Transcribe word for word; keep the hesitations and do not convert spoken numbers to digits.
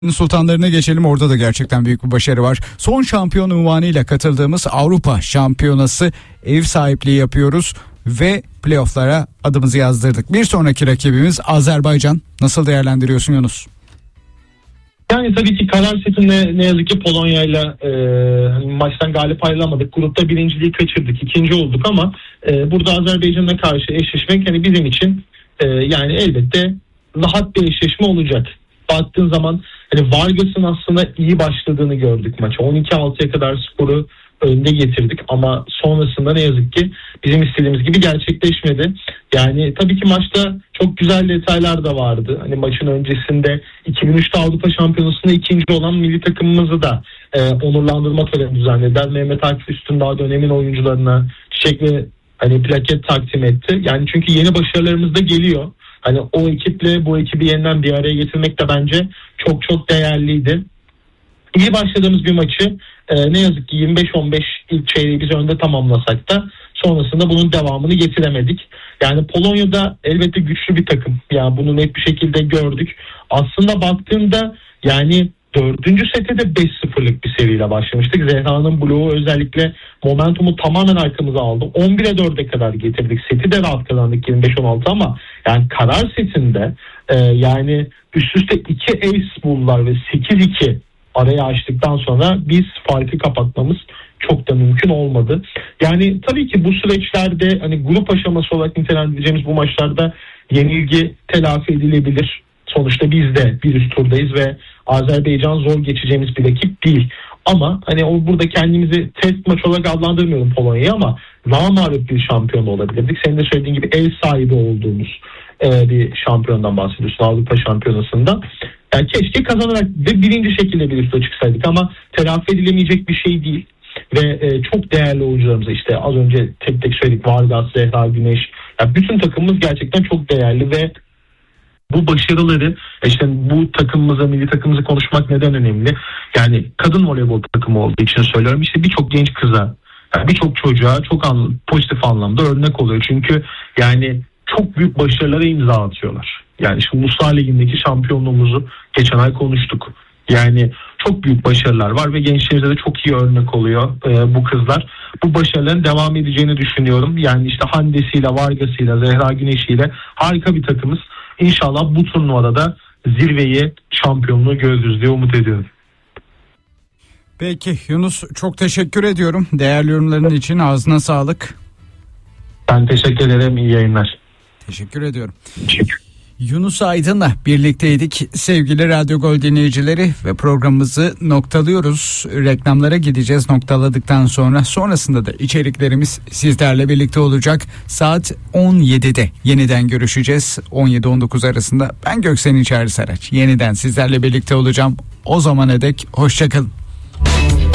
Sultanlarına geçelim. Orada da gerçekten büyük bir başarı var. Son şampiyon unvanıyla katıldığımız Avrupa Şampiyonası ev sahipliği yapıyoruz ve playofflara adımızı yazdırdık. Bir sonraki rakibimiz Azerbaycan. Nasıl değerlendiriyorsun Yunus? Yani tabii ki karar setinde ne yazık ki Polonya'yla e, hani maçtan galip ayrılamadık. Grupta birinciliği kaçırdık. İkinci olduk ama e, burada Azerbaycan'a karşı eşleşmek hani bizim için e, yani elbette rahat bir eşleşme olacak. Baktığın zaman hani Vargas'ın aslında iyi başladığını gördük maça. on iki altıya kadar skoru önde getirdik ama sonrasında ne yazık ki bizim istediğimiz gibi gerçekleşmedi. Yani tabii ki maçta çok güzel detaylar da vardı. Hani maçın öncesinde iki bin üçte Avrupa Şampiyonası'nda ikinci olan milli takımımızı da e, onurlandırma töreni düzenlediler. Mehmet Akif Üstündağ dönemin oyuncularına çiçek ve hani plaket takdim etti. Yani çünkü yeni başarılarımız da geliyor. Hani o ekiple bu ekibi yeniden bir araya getirmek de bence çok çok değerliydi. İyi başladığımız bir maçı e, ne yazık ki yirmi beş on beş ilk çeyreği biz önde tamamlasak da sonrasında bunun devamını getiremedik. Yani Polonya'da elbette güçlü bir takım. Yani bunu net bir şekilde gördük. Aslında baktığımda yani dördüncü sete de beş sıfırlık bir seriyle başlamıştık. Zehra'nın bloğu özellikle momentumu tamamen arkamıza aldı. on bire dörde kadar getirdik. Seti de rahat kazandık yirmi beş on altı ama yani karar setinde e, yani üst üste iki ace buldular ve sekiz iki araya açtıktan sonra biz farkı kapatmamız çok da mümkün olmadı. Yani tabii ki bu süreçlerde hani grup aşaması olarak nitelendireceğimiz bu maçlarda yenilgi telafi edilebilir. Sonuçta biz de bir üst turdayız ve Azerbaycan zor geçeceğimiz bir rakip değil. Ama hani o burada kendimizi test maç olarak adlandırmıyorum Polonya'yı ama namağlup bir şampiyon olabilirdik. Senin de söylediğin gibi ev sahibi olduğumuz e, bir şampiyondan bahsediyorsun Avrupa Şampiyonası'nda. Yani keşke kazanarak ve birinci şekilde bir üste çıksaydık ama telafi edilemeyecek bir şey değil. Ve e, çok değerli oyuncularımız işte az önce tek tek söyledik Vargas, Zehra, Güneş. Yani bütün takımımız gerçekten çok değerli ve bu başarıları işte bu takımımıza, milli takımımızı konuşmak neden önemli? Yani kadın voleybol takımı olduğu için söylüyorum. İşte birçok genç kıza, yani birçok çocuğa çok anlam, pozitif anlamda örnek oluyor. Çünkü yani çok büyük başarılara imza atıyorlar. Yani şimdi Uluslar Ligi'ndeki şampiyonluğumuzu geçen ay konuştuk. Yani çok büyük başarılar var ve gençlerimize de çok iyi örnek oluyor e, bu kızlar. Bu başarıların devam edeceğini düşünüyorum. Yani işte Hande'siyle, Vargas'ıyla, Zehra Güneş'iyle harika bir takımız. İnşallah bu turnuvada da zirveyi, şampiyonluğu görürüz diye umut ediyorum. Peki Yunus, çok teşekkür ediyorum. Değerli yorumların için ağzına sağlık. Ben teşekkür ederim. İyi yayınlar. Teşekkür ediyorum. Yunus Aydın'la birlikteydik sevgili Radyo Gol dinleyicileri ve programımızı noktalıyoruz. Reklamlara gideceğiz noktaladıktan sonra. Sonrasında da içeriklerimiz sizlerle birlikte olacak. Saat on yedide yeniden görüşeceğiz. on yedi on dokuz arasında ben Göksen İçeri Saraç. Yeniden sizlerle birlikte olacağım. O zamana dek hoşçakalın.